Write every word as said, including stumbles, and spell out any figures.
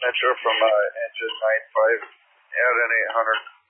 Metro from uh, engine nine five, out in eight hundred.